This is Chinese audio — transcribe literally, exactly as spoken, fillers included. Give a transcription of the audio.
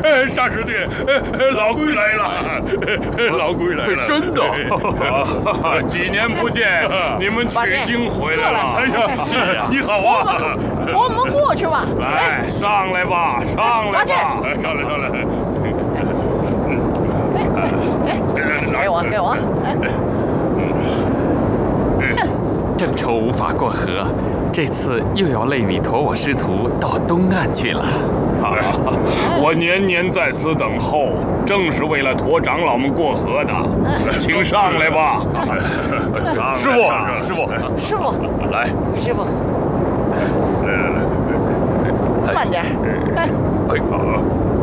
沙师弟，老龟来了，老龟来了， 真的。 几年不见，你们取经回来了。哎呀，是啊，你好啊， 驮我们过去吧。 来，上来吧，上来吧，上来上来。 给我，给我。 正愁无法过河，这次又要累你驮我师徒到东岸去了。 啊，我年年在此等候，正是为了驮长老们过河的。请上来吧，师傅，师傅， 师傅， 来， 师傅， 来来来， 慢点。 哎，好。